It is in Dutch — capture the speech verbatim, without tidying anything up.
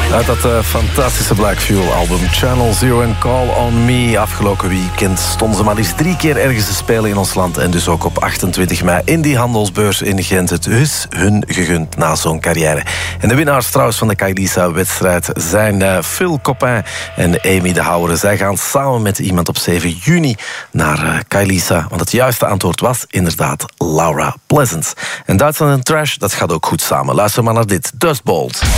Uit dat uh, fantastische Black Fuel album Channel Zero en Call on Me. Afgelopen weekend stonden ze maar liefst drie keer ergens te spelen in ons land. En dus ook op achtentwintig mei in die handelsbeurs in Gent. Het is hun gegund na zo'n carrière. En de winnaars trouwens van de Kailisa-wedstrijd zijn uh, Phil Coppin en Amy de Houwer. Zij gaan samen met iemand op zeven juni naar uh, Kailisa. Want het juiste antwoord was inderdaad Laura Pleasant. En Duitsland en Trash, dat gaat ook goed samen. Luister maar naar dit. Dust Bolt.